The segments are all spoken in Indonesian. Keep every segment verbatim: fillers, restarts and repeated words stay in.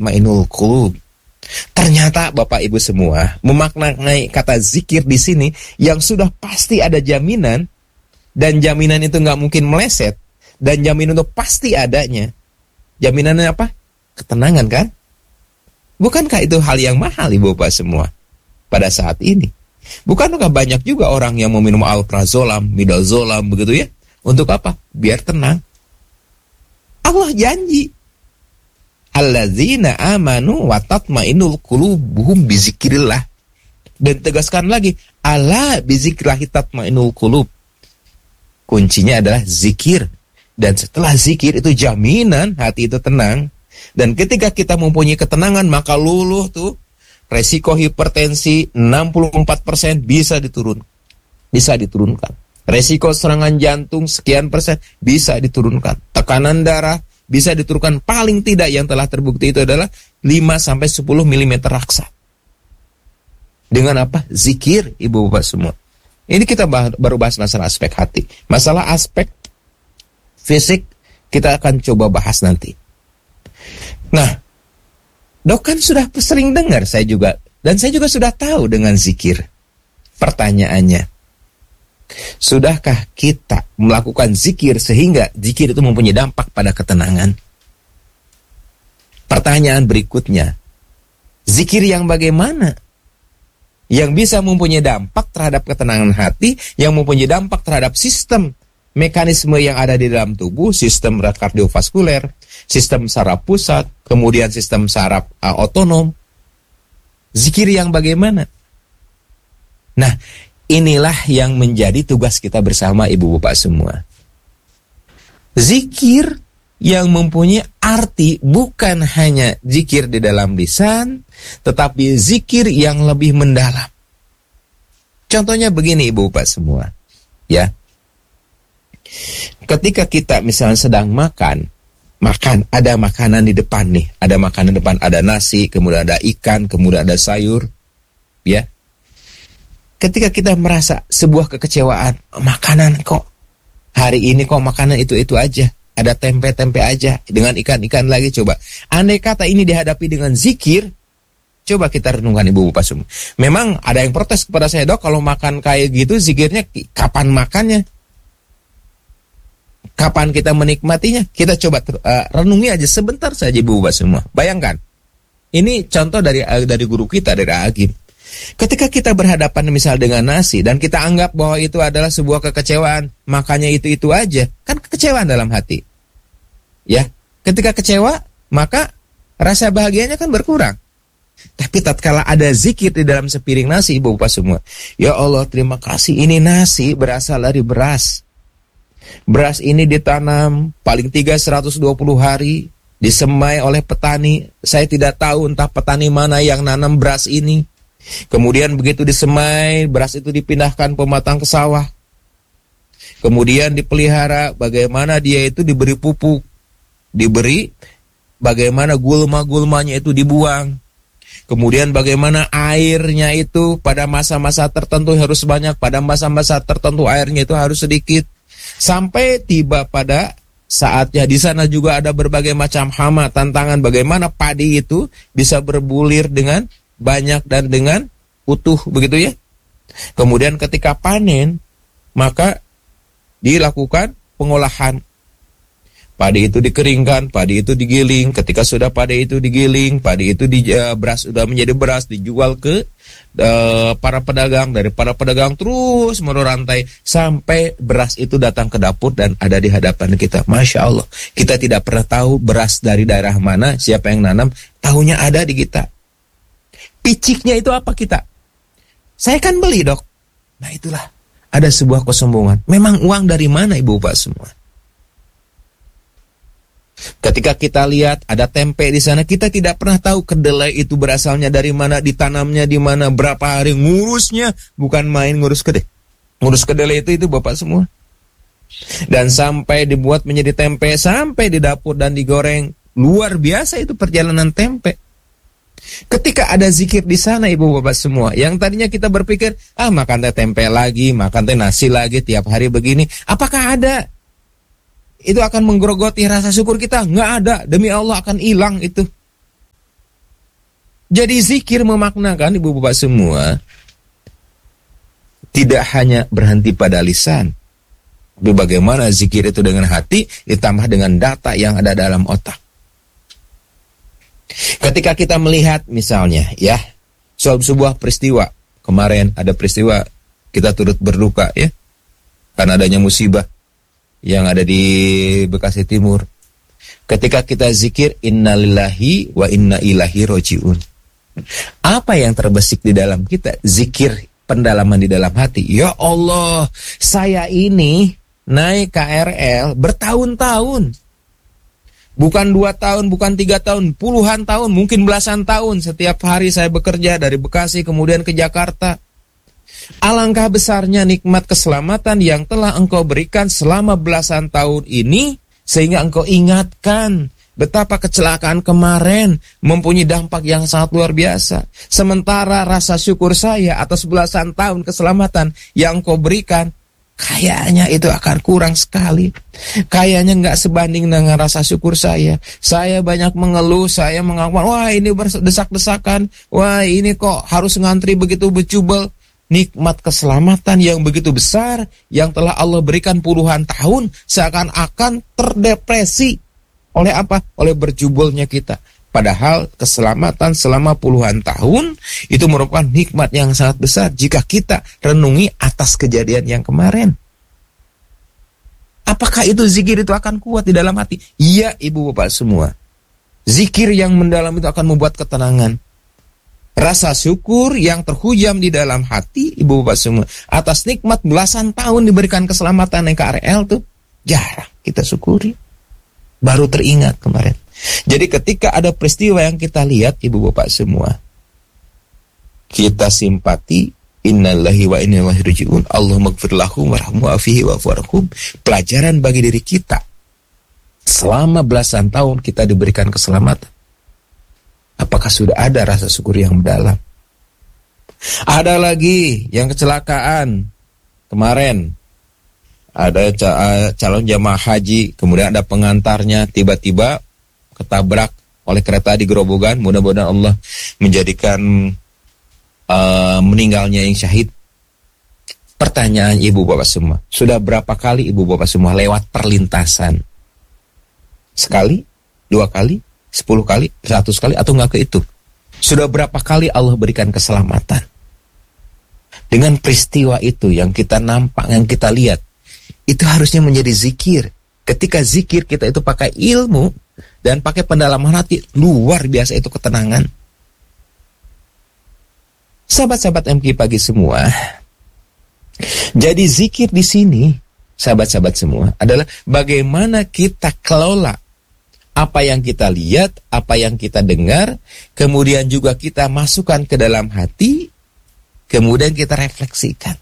tatmainul qulub. Ternyata Bapak Ibu semua memaknai kata zikir di sini yang sudah pasti ada jaminan, dan jaminan itu nggak mungkin meleset, dan jaminan itu pasti adanya. Jaminannya apa? Ketenangan, kan? Bukankah itu hal yang mahal Ibu Bapak semua pada saat ini? Bukankah banyak juga orang yang meminum alprazolam, midazolam begitu ya? Untuk apa? Biar tenang. Allah janji, alladzina amanu wa tatmainul qulubuhum bizikrillah. Dan tegaskan lagi, ala bizikrillah tatmainul qulub. Kuncinya adalah zikir. Dan setelah zikir itu jaminan hati itu tenang. Dan ketika kita mempunyai ketenangan, maka luluh tuh resiko hipertensi enam puluh empat persen bisa diturun. Bisa diturunkan. Resiko serangan jantung sekian persen bisa diturunkan. Tekanan darah bisa diturunkan. Paling tidak yang telah terbukti itu adalah lima sampai sepuluh milimeter raksa. Dengan apa? Zikir, Ibu Bapak semua. Ini kita bah- baru bahas masalah aspek hati. Masalah aspek fisik kita akan coba bahas nanti. Nah, Dok kan sudah sering dengar saya juga, dan saya juga sudah tahu dengan zikir. Pertanyaannya, sudahkah kita melakukan zikir sehingga zikir itu mempunyai dampak pada ketenangan? Pertanyaan berikutnya, zikir yang bagaimana? Yang bisa mempunyai dampak terhadap ketenangan hati, yang mempunyai dampak terhadap sistem mekanisme yang ada di dalam tubuh, sistem kardiovaskuler, sistem saraf pusat, kemudian sistem saraf uh, otonom. Zikir yang bagaimana? Nah, inilah yang menjadi tugas kita bersama Ibu Bapak semua. Zikir yang mempunyai arti bukan hanya zikir di dalam lisan, tetapi zikir yang lebih mendalam. Contohnya begini Ibu Bapak semua, ya. Ketika kita misalnya sedang makan, makan, ada makanan di depan nih, ada makanan di depan, ada nasi, kemudian ada ikan, kemudian ada sayur, ya. Ketika kita merasa sebuah kekecewaan, makanan kok hari ini kok makanan itu-itu aja, ada tempe-tempe aja, dengan ikan-ikan lagi, coba. Andai kata ini dihadapi dengan zikir, coba kita renungkan Ibu Bapak semua. Memang ada yang protes kepada saya, Dok, kalau makan kayak gitu zikirnya kapan makannya? Kapan kita menikmatinya? Kita coba uh, renungi aja sebentar saja Ibu Bapak semua. Bayangkan, ini contoh dari uh, dari guru kita, dari Agim. Ketika kita berhadapan misal dengan nasi dan kita anggap bahwa itu adalah sebuah kekecewaan, makanya itu-itu aja, kan kekecewaan dalam hati. Ya, ketika kecewa, maka rasa bahagianya kan berkurang. Tapi tatkala ada zikir di dalam sepiring nasi Ibu Bapak semua, ya Allah terima kasih, ini nasi berasal dari beras. Beras ini ditanam paling tiga seratus dua puluh hari, disemai oleh petani. Saya tidak tahu entah petani mana yang nanam beras ini. Kemudian begitu disemai, beras itu dipindahkan pematang ke sawah. Kemudian dipelihara, bagaimana dia itu diberi pupuk, diberi bagaimana gulma-gulmanya itu dibuang. Kemudian bagaimana airnya itu pada masa-masa tertentu harus banyak, pada masa-masa tertentu airnya itu harus sedikit. Sampai tiba pada saatnya, di sana juga ada berbagai macam hama, tantangan bagaimana padi itu bisa berbulir dengan banyak dan dengan utuh, begitu ya. Kemudian ketika panen, maka dilakukan pengolahan. Padi itu dikeringkan, padi itu digiling. Ketika sudah padi itu digiling, padi itu di, uh, beras sudah menjadi beras, dijual ke uh, para pedagang. Dari para pedagang terus merantai sampai beras itu datang ke dapur dan ada di hadapan kita. Masya Allah, kita tidak pernah tahu beras dari daerah mana, siapa yang nanam, tahunya ada di kita. Piciknya itu apa kita? Saya kan beli, Dok. Nah itulah, ada sebuah kesombongan. Memang uang dari mana Ibu Bapak semua? Ketika kita lihat ada tempe di sana, kita tidak pernah tahu kedelai itu berasalnya dari mana, ditanamnya di mana, berapa hari ngurusnya, bukan main ngurus kedelai. Ngurus kedelai itu itu Bapak semua. Dan sampai dibuat menjadi tempe, sampai di dapur dan digoreng, luar biasa itu perjalanan tempe. Ketika ada zikir di sana Ibu Bapak semua, yang tadinya kita berpikir, ah makan teh tempe lagi, makan teh nasi lagi tiap hari begini, apakah ada? Itu akan menggerogoti rasa syukur kita? Nggak ada, demi Allah akan hilang itu. Jadi zikir memaknakan, ibu bapak semua, tidak hanya berhenti pada lisan, tapi bagaimana zikir itu dengan hati ditambah dengan data yang ada dalam otak. Ketika kita melihat misalnya ya sebuah peristiwa, kemarin ada peristiwa kita turut berduka ya karena adanya musibah yang ada di Bekasi Timur. Ketika kita zikir innalillahi wa inna ilaihi rajiun, apa yang terbesit di dalam kita? Zikir pendalaman di dalam hati. Ya Allah, saya ini naik K R L bertahun-tahun. Bukan dua tahun, bukan tiga tahun, puluhan tahun, mungkin belasan tahun. Setiap hari saya bekerja dari Bekasi kemudian ke Jakarta. Alangkah besarnya nikmat keselamatan yang telah engkau berikan selama belasan tahun ini, sehingga engkau ingatkan betapa kecelakaan kemarin mempunyai dampak yang sangat luar biasa. Sementara rasa syukur saya atas belasan tahun keselamatan yang engkau berikan, kayaknya itu akan kurang sekali. Kayaknya nggak sebanding dengan rasa syukur saya. Saya banyak mengeluh, saya mengaku, wah ini berdesak-desakan, wah ini kok harus ngantri begitu berjubel. Nikmat keselamatan yang begitu besar yang telah Allah berikan puluhan tahun seakan-akan terdepresi. Oleh apa? Oleh berjubelnya kita. Padahal keselamatan selama puluhan tahun itu merupakan nikmat yang sangat besar jika kita renungi atas kejadian yang kemarin. Apakah itu zikir itu akan kuat di dalam hati? Iya, ibu bapak semua. Zikir yang mendalam itu akan membuat ketenangan. Rasa syukur yang terhujam di dalam hati, ibu bapak semua, atas nikmat belasan tahun diberikan keselamatan yang K R L tuh jarang kita syukuri. Baru teringat kemarin. Jadi ketika ada peristiwa yang kita lihat, ibu bapak semua, kita simpati, innalillahi wa inna ilaihi rajiun, Allahumma ighfir lahum warhamhum wa'afihi wa'fu anhum. Pelajaran bagi diri kita. Selama belasan tahun kita diberikan keselamatan. Apakah sudah ada rasa syukur yang mendalam? Ada lagi yang kecelakaan kemarin. Ada calon jamaah haji, kemudian ada pengantarnya, tiba-tiba ketabrak oleh kereta di Gerobogan. Mudah-mudahan Allah menjadikan uh, meninggalnya yang syahid. Pertanyaan ibu bapak semua, sudah berapa kali ibu bapak semua lewat perlintasan? Sekali? Dua kali? Sepuluh kali? Seratus kali? Atau nggak kehitung? Sudah berapa kali Allah berikan keselamatan? Dengan peristiwa itu yang kita nampak, yang kita lihat, itu harusnya menjadi zikir. Ketika zikir kita itu pakai ilmu dan pakai pendalaman hati, luar biasa itu ketenangan. Sahabat-sahabat M K pagi semua, jadi zikir di sini, sahabat-sahabat semua, adalah bagaimana kita kelola apa yang kita lihat, apa yang kita dengar, kemudian juga kita masukkan ke dalam hati, kemudian kita refleksikan.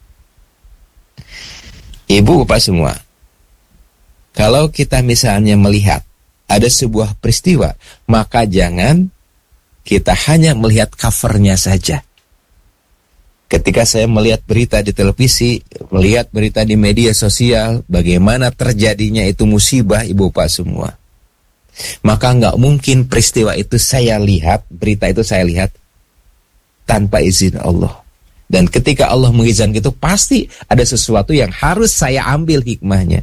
Ibu bapak semua, kalau kita misalnya melihat ada sebuah peristiwa, maka jangan kita hanya melihat covernya saja. Ketika saya melihat berita di televisi, melihat berita di media sosial, bagaimana terjadinya itu musibah, ibu bapak semua, maka nggak mungkin peristiwa itu saya lihat, berita itu saya lihat tanpa izin Allah. Dan ketika Allah mengizinkan itu, pasti ada sesuatu yang harus saya ambil hikmahnya.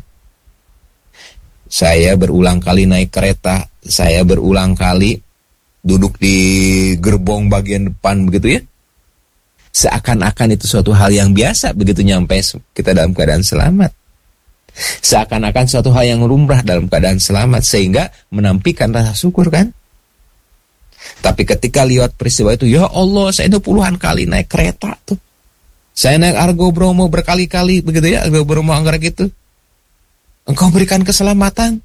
Saya berulang kali naik kereta, saya berulang kali duduk di gerbong bagian depan begitu ya. Seakan-akan itu suatu hal yang biasa begitu nyampe kita dalam keadaan selamat. Seakan-akan suatu hal yang lumrah dalam keadaan selamat, sehingga menampikan rasa syukur kan. Tapi ketika lihat peristiwa itu, ya Allah, saya itu puluhan kali naik kereta tuh. Saya naik Argo Bromo berkali-kali begitu ya, Argo Bromo Anggrek itu. Engkau berikan keselamatan.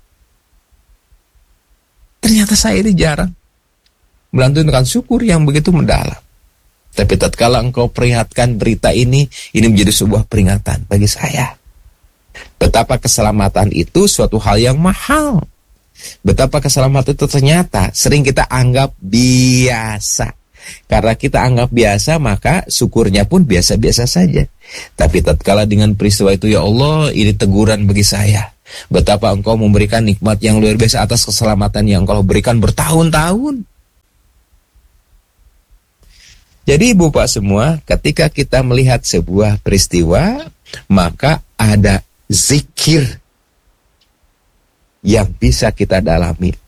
Ternyata saya ini jarang melantunkan syukur yang begitu mendalam. Tapi tatkala engkau perlihatkan berita ini, ini menjadi sebuah peringatan bagi saya. Betapa keselamatan itu suatu hal yang mahal. Betapa keselamatan itu ternyata sering kita anggap biasa. Karena kita anggap biasa, maka syukurnya pun biasa-biasa saja. Tapi tatkala dengan peristiwa itu, ya Allah, ini teguran bagi saya. Betapa engkau memberikan nikmat yang luar biasa atas keselamatan yang engkau berikan bertahun-tahun. Jadi Ibu Bapak semua, ketika kita melihat sebuah peristiwa, maka ada zikir yang bisa kita dalami.